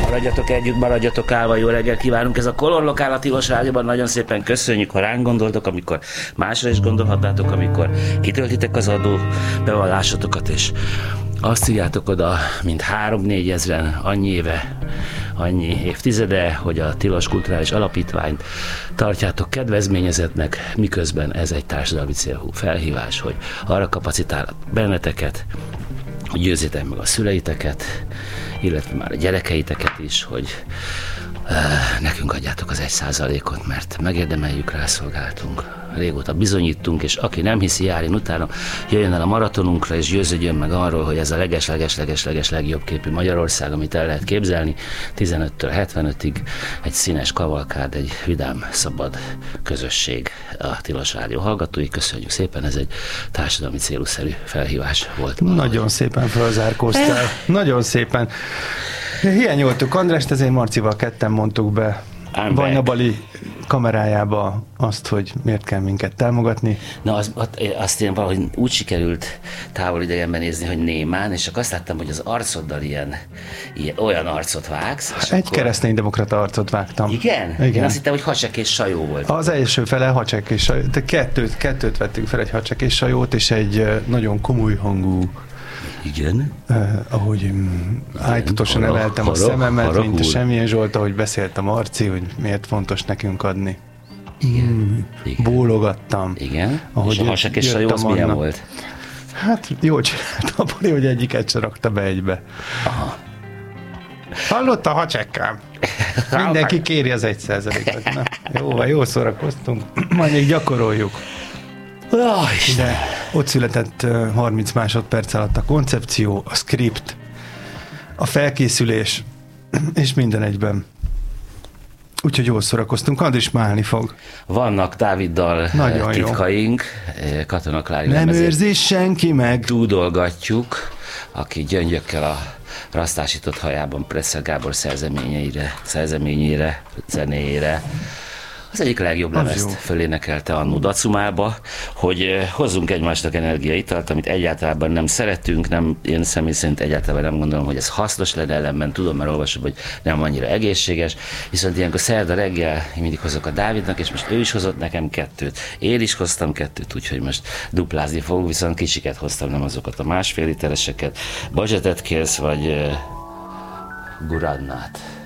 Maradjatok együtt, maradjatok állva, jó reggel kívánunk. Ez a Color Lokál a Tilos Rádióban. Nagyon szépen köszönjük, ha ránk gondoltok, amikor másra is gondolhatnátok, amikor kitöltitek az adó bevallásotokat, és azt írjátok oda, mint 3-4 ezren, annyi évtizede, hogy a Tilos Kulturális Alapítványt tartjátok kedvezményezetnek, miközben ez egy társadalmi célú felhívás, hogy arra kapacitál benneteket, hogy győzzétek meg a szüleiteket, illetve már a gyerekeiteket is, hogy nekünk adjátok az 1%-ot, mert megérdemeljük, rászolgáltunk. Régóta bizonyítunk, és aki nem hiszi, járjon utána, jöjjön el a maratonunkra, és győződjön meg arról, hogy ez a leges legjobb képű Magyarország, amit el lehet képzelni. 15-től 75-ig egy színes kavalkád, egy vidám, szabad közösség a Tilos Rádió hallgatói. Köszönjük szépen, ez egy társadalmi célúszerű felhívás volt. Nagyon szépen felzárkóztál. Nagyon szépen. Hiányoltuk Andrást, ezért Marcival ketten mondtuk be Vajna Bali kamerájába azt, hogy miért kell minket támogatni. Na, azt én valahogy úgy sikerült távol idegenben nézni, hogy némán, és csak azt láttam, hogy az arcoddal olyan arcot vágsz. Egy kereszténydemokrata arcot vágtam. Igen? Igen. Én azt hittem, hogy Hacsek és Sajó volt. Az első fele Hacsek és Sajó. Kettőt vettünk fel, egy Hacsek és Sajót, és egy nagyon komoly hangú. Igen. Ahogy ájtatosan emeltem a szememet, mint a Semmilyen Zsolt, ahogy beszélt a Marci, hogy miért fontos nekünk adni. Igen. Bólogattam. Igen. És a Hacsek és Sajó az milyen volt? Hát jól csináltam, hogy egyiket se rakta be egybe. Aha. Hallott a Hacsekkám? Mindenki kéri az 1%-ot. Jó szórakoztunk, majd még gyakoroljuk. De ott született 30 másodperc alatt a koncepció, a script, a felkészülés, és minden egyben. Úgyhogy jól szórakoztunk, Andris málni fog. Vannak Dáviddal nagyon titkaink, Katona Klári nem őrzi senki meg. Dúdolgatjuk, aki gyöngyökkel a rasztásított hajában Presser Gábor szerzeményére, zenéjére. Az egyik legjobb lemezt fölénekelte annó Dacumába, hogy hozzunk egymásnak energiaitalt, amit egyáltalán nem szeretünk, én személy szerint egyáltalán nem gondolom, hogy ez hasznos lenne, ellenben tudom, mert olvasom, hogy nem annyira egészséges, viszont ilyenkor szerda reggel én mindig hozok a Dávidnak, és most ő is hozott nekem 2. Én is hoztam 2, úgyhogy most duplázni fogunk, viszont kicsiket hoztam, nem azokat a 1,5 litereseket. Budgetet kérsz, vagy Gurannát?